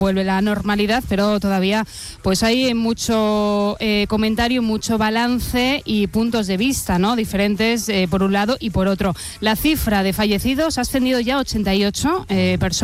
vuelve la normalidad, pero todavía pues hay mucho comentario, mucho balance y puntos de vista, ¿no? Diferentes por un lado y por otro. La cifra de fallecidos ha ascendido ya a 88 personas.